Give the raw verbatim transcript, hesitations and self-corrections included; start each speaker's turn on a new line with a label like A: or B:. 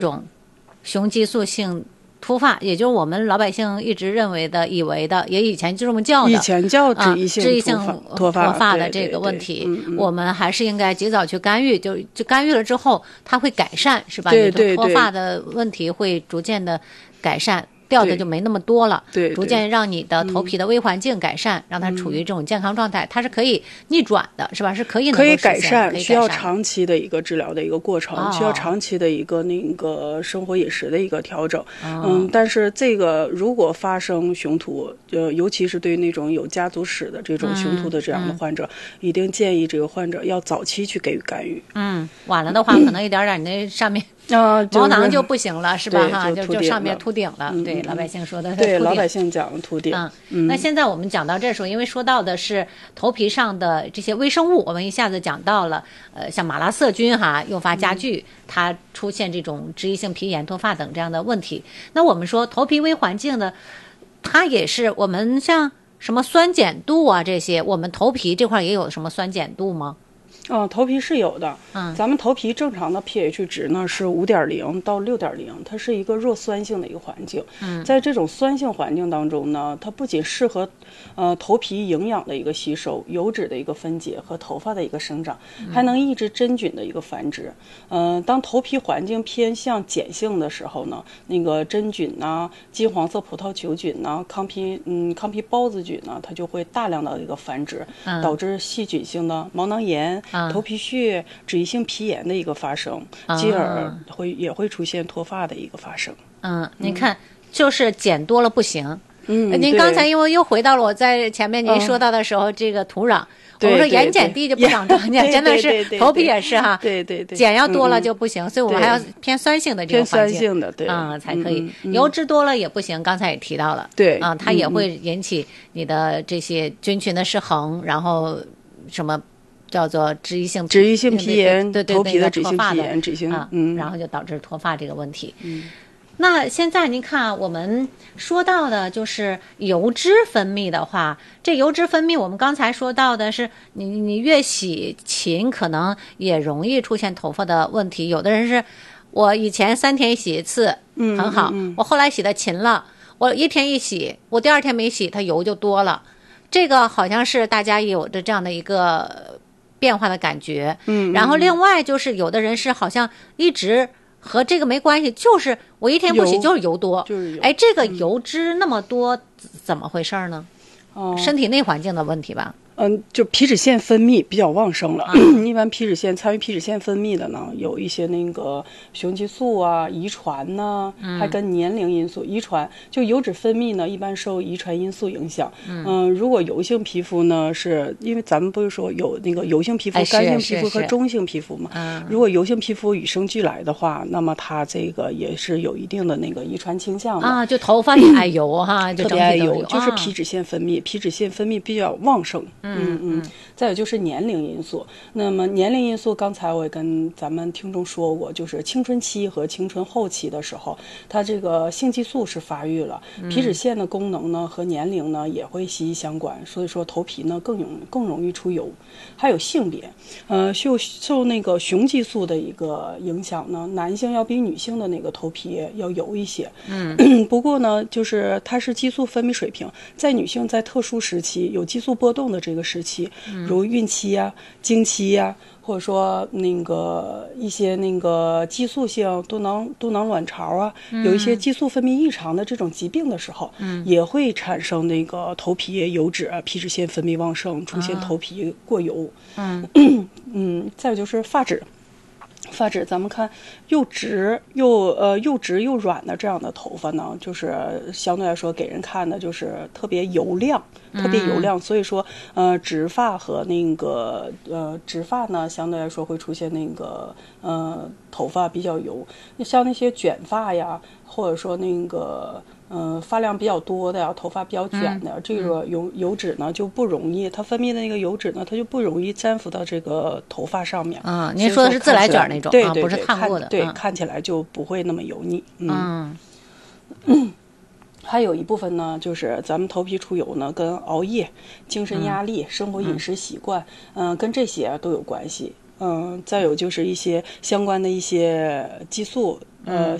A: 种雄激素性秃发，也就是我们老百姓一直认为的、以为的，也以前就这么叫的，
B: 以前叫脂溢性
A: 脱发、脱发的这个问题，
B: 对对对，
A: 我们还是应该及早去干预。就就干预了之后，它会改善，是吧？
B: 对对对，
A: 脱发的问题会逐渐的改善。掉的就没那么多了，
B: 对对，
A: 逐渐让你的头皮的微环境改善，嗯、让它处于这种健康状态，它是可以逆转的，是吧？是可以能够
B: 可以
A: 改
B: 善，
A: 可以
B: 需要长期的一个治疗的一个过程，
A: 哦、
B: 需要长期的一个那个生活饮食的一个调整。哦、嗯，但是这个如果发生雄秃，呃，尤其是对那种有家族史的这种雄秃的这样的患者，嗯嗯、一定建议这个患者要早期去给予干预。
A: 嗯，晚了的话，可能一点点你那上面。
B: 啊，
A: 毛囊就不行了，是吧？哈，
B: 就
A: 就上面秃顶了。
B: 嗯、
A: 对，老百姓说的。
B: 对，老百姓讲秃顶。
A: 嗯，
B: 嗯
A: 那现在我们讲到这时候，因为说到的是头皮上的这些微生物，我们一下子讲到了，呃，像马拉色菌哈，诱发加剧，嗯、它出现这种脂溢性皮炎、脱发等这样的问题。那我们说头皮微环境的，它也是我们像什么酸碱度啊这些，我们头皮这块也有什么酸碱度吗？
B: 嗯，头皮是有的。
A: 嗯，
B: 咱们头皮正常的 pH 值呢是五点零到六点零，它是一个弱酸性的一个环境。
A: 嗯，
B: 在这种酸性环境当中呢，它不仅适合呃头皮营养的一个吸收、油脂的一个分解和头发的一个生长，还能抑制真菌的一个繁殖。嗯、呃，当头皮环境偏向碱性的时候呢，那个真菌呐、金黄色葡萄球菌呐、糠皮嗯糠皮孢子菌呢，它就会大量的一个繁殖，
A: 嗯、
B: 导致细菌性的毛囊炎。头皮屑、脂溢性皮炎的一个发生，进而会也会出现脱发的一个发生。
A: 嗯，您看，就是碱多了不行。
B: 嗯，
A: 您刚才因为又回到了我在前面您说到的时候，嗯、这个土壤，我们说盐碱地就不长庄稼，真的是头皮也是哈。
B: 对对对，
A: 碱要多了就不行，所以我们还要偏酸性的这个环境，
B: 偏酸性的对
A: 啊、嗯、才可以。油脂多了也不行，刚才也提到了，
B: 对
A: 啊，它也会引起你的这些菌群的失衡，然后什么。叫做脂溢性
B: 脂溢性皮炎，
A: 对对对，
B: 头皮的脂
A: 性
B: 皮炎，脂性
A: 啊，
B: 嗯，
A: 然后就导致脱发这个问题。
B: 嗯，
A: 那现在您看，我们说到的就是油脂分泌的话，这油脂分泌我们刚才说到的是，你你越洗勤，可能也容易出现头发的问题。有的人是，我以前三天洗一次，
B: 嗯，
A: 很好，
B: 嗯嗯、
A: 我后来洗的勤了，我一天一洗，我第二天没洗，它油就多了。这个好像是大家有的这样的一个变化的感觉，
B: 嗯，
A: 然后另外就是有的人是好像一直和这个没关系，就是我一天不洗就是油多，
B: 就是油，
A: 哎，这个油脂那么多，嗯、怎么回事呢？
B: 哦，
A: 身体内环境的问题吧。
B: 嗯，就皮脂腺分泌比较旺盛了。
A: 嗯、
B: 一般皮脂腺参与皮脂腺分泌的呢，有一些那个雄激素啊、遗传呐、啊，还跟年龄因素。遗传就油脂分泌呢，一般受遗传因素影响。嗯，呃、如果油性皮肤呢，是因为咱们不是说有那个油性皮肤、
A: 哎、
B: 干性皮肤和中性皮肤嘛？
A: 嗯，
B: 如果油性皮肤与生俱来的话，那么它这个也是有一定的那个遗传倾向的
A: 啊。就头发也爱油哈，就
B: 特别爱油，
A: 啊、
B: 就是皮脂腺分泌，皮脂腺分泌比较旺盛。
A: 嗯
B: 嗯。再有就是年龄因素，那么年龄因素，刚才我也跟咱们听众说过，就是青春期和青春后期的时候，它这个性激素是发育了，皮脂腺的功能呢和年龄呢也会息息相关，所以说头皮呢更容更容易出油。还有性别，呃，受受那个雄激素的一个影响呢，男性要比女性的那个头皮要油一些。
A: 嗯，
B: 不过呢，就是它是激素分泌水平，在女性在特殊时期有激素波动的这个时期。如孕期呀、啊、经期呀、啊，或者说那个一些那个激素性多囊多囊卵巢啊，
A: 嗯、
B: 有一些激素分泌异常的这种疾病的时候，
A: 嗯，
B: 也会产生那个头皮油脂、皮脂腺分泌旺盛，出现头皮过油。
A: 嗯
B: 嗯，再有就是发质。发质，咱们看又直又呃又直又软的这样的头发呢，就是相对来说给人看的就是特别油亮，特别油亮。
A: 嗯、
B: 所以说，呃，直发和那个呃直发呢，相对来说会出现那个呃头发比较油。像那些卷发呀，或者说那个。嗯、呃，发量比较多的呀，头发比较卷的，
A: 嗯、
B: 这个油油脂呢就不容易，它分泌的那个油脂呢，它就不容易粘附到这个头发上面。
A: 嗯，您说的是自来卷那种，
B: 对对对，
A: 啊、不是烫过的，
B: 对，
A: 嗯、
B: 看起来就不会那么油腻。
A: 嗯。
B: 嗯还有一部分呢，就是咱们头皮出油呢，跟熬夜、精神压力、嗯、生活饮食习惯，嗯、呃，跟这些都有关系。 嗯，再有就是一些相关的一些激素。呃，